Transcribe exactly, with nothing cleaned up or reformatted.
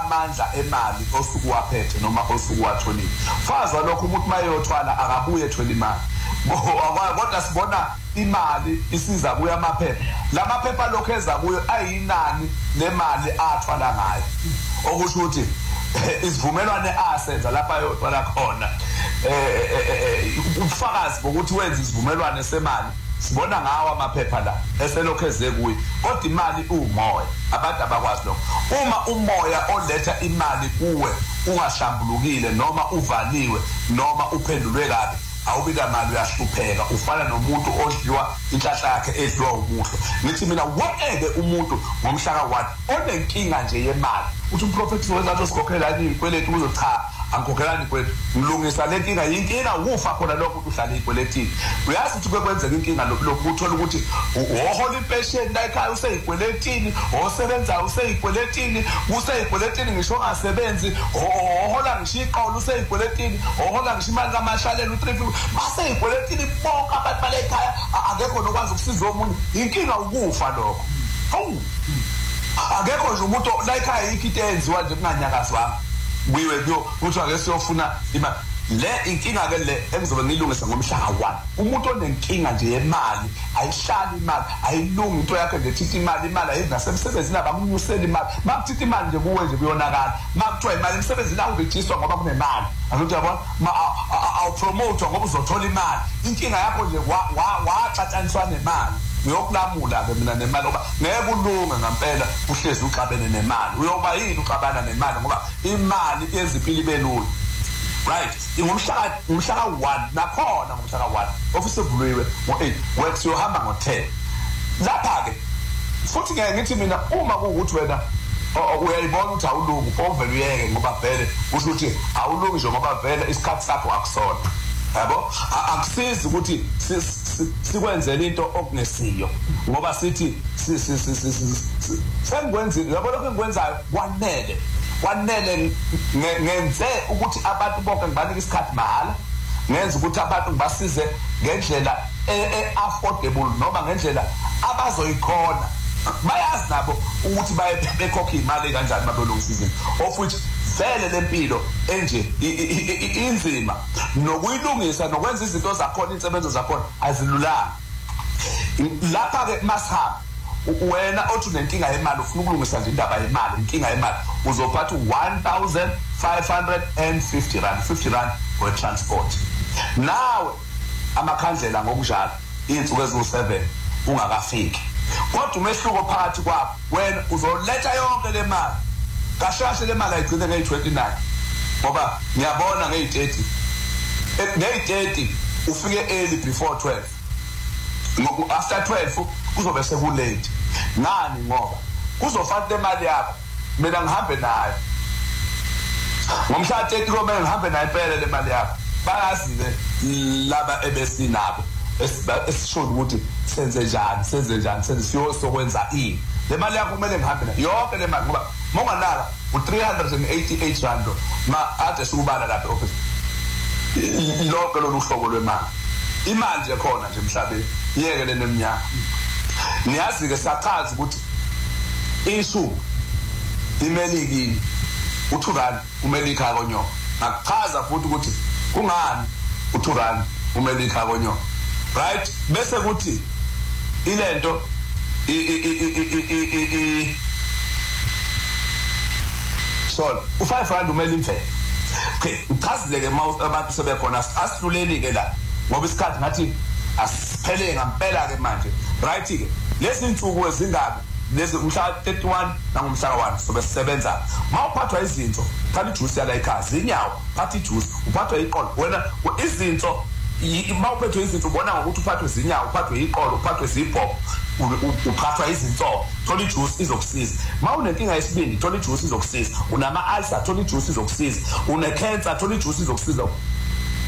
amandla emali osuku waphethe noma osuku watholile. Fazwa lokho umuntu mayeyothwala akabuye ethola imali. Kodwa sibona imali isiza kuya amaphepha. La maphepha lokho eza kuyo ayinani nemali athwala ngayo. Okusho ukuthi isivumelwane asenza lapha yothola khona eh ubufakazi bokuthi wenza isivumelwane semali sibona ngawo amaphepha la eselokho eze kuyi. Kodwa imali umoya, abantu abakwazi lokho. Uma umoya oletha imali kuwe ungahlambulukile noma uvaliwe noma uphendulwe kabi, awubika mali uyahlupheka. Ufana nomuntu odliwa inhlahla yakhe edliwa umuhlo. Ngithi mina wonke umuntu ngomhlaka one onenkinga nje yemali, uthi umprofeti wenza sikhokhela ikweletu kuzo cha angikhokhela ikweletu, ngilungisa le nkinga. Yinkinga ukufa khona lokho uhlala ikweletini. Uyazi ukuthi kwenzeka inkinga lokho uthola ukuthi uhola impesheni la ekhaya useyikweletini, osebenza useyikweletini, useyikweletini ngisho ngasebenzi, ohola ngisho iqolo useyikweletini, ohola ngisho imali kamashaleni u-three fifty baseyikweletini bonke abantu bale ekhaya akekho nokwazi ukusiza omunye. Inkinga ukufa lokho. Hawu akekho nje umuntu la ekhaya ikho enziwa nje kunganyakazwa kuyiwe kuyo uthi ake siyofuna imali. Le inkinga ke le engizobe ngilungisa ngomhlaka one. Umuntu onenkinga nje yemali ayihlali imali, ayilungi into yakhe nje thithi imali imali ayinasemsebenzini abakunyusela imali. Makuthithi imali nje kuwe nje kuyonakala. Makuthiwa imali emsebenzini la uregister ngoba kunemali. Angithi yabona awu promote ngoba uzothola imali. Inkinga yakho nje waxatshaniswa nemali. Ngiyokulamula ke mina nemali ngoba ngeke ulunge ngempela uhlezi uxabene nemali. Uyoba yini uxabana nemali ngoba imali yezimpilo ibelula. Right, ingomhlaka umhlaka one nakhona ngomhlaka one office evuliwe ngo eight, works yohamba ngo ten. Lapha ke futhi ngeke ngithi mina uma kuukuthi wena uyayibona ukuthi awulungi ovele uyeke ngoba vele usho ukuthi awulungi nje ngoba vele isikhathi sakho akusona. Yabo akusizi ukuthi sikwenzele into okungesiyo ngoba sithi sengikwenzile yabo lokho engikwenzayo kwanele kwanele ngenze ukuthi abantu bonke ngibanika isikhathi mahala, ngenza ukuthi abantu ngibasize ngendlela e-affordable noma ngendlela abazoyikhona. Bayazi nabo ukuthi bayekhokha imali kanjani babelungisa izinto of which vele lempilo enje inzima nokuyilungisa nokwenza izinto zakhona insebenzo zakhona azilulanga. Lapha ke masihamba wena othi unenkinga yemali ufuna ukulungisa nje indaba yemali, inkinga yemali uzophatha one thousand five hundred fifty rand, fifty rand for transport. Nawe amakhandlela ngokunjalo insuku eziwu seven ungakafiki. Kodwa umehluko phakathi kwakho wena uzoletha yonke le mali kashashe le mali ayigcine nge twenty-nine ngoba ngiyabona nge thirty nge thirty ufike early before twelve. After twelve kuzobe sekulate. Ngani ngoba kuzofanele le mali yakho mina ngihambe nayo ngomhla thirty kube ngihambe nayo impela le mali yakho. Bayazi ke laba ebesinabo esishoda ukuthi senze njani senze njani senze siyosokwenza ini. Le mali yakho kumele ngihambe nayo yonke le mali ngoba monganala u three hundred eighty-eight rand ma ade sikubala lapha office lonke lolu hlobo lwemali. Imali nje khona nje emhlabeni yeke leneminyaka. Niyazi ke sachaza ukuthi isu imeliki uthurani umelika konyo. Ngachaza futhi ukuthi kungani uthurani umelika konyo. Right, bese kuthi ilento i i i so u-five rand umele imvelo. Okay, uchazile-ke uma abantu sebekhona asihluleli ke la ngoba isikhathi ngathi asiphele ngempela-ke manje. Right-ke lezi nsuku ezingabi lezi umhla thirty-one nangomhla one sobe sisebenza. Uma uphathwa izinto phela ijuice yala ekhaya zinyawo phathi ijuice uphathwa iqolo wena izinto uma uphethwe izinto ubona ngokuthi uphathwe izinyawo uphathwe iqolo uphathwe izibhoko uphathwa izinto thola ijuice izokusiza. Uma unenkinga yesibindi thola ijuice izokusiza. Unama ulcer thola ijuice izokusiza. Une cancer thola ijuice izokusiza.